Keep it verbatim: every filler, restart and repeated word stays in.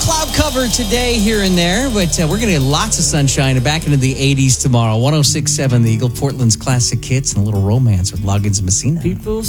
cloud cover today here and there, but uh, we're going to get lots of sunshine and back into the eighties tomorrow. one oh six point seven The Eagle, Portland's classic hits, and a little romance with Loggins and Messina. People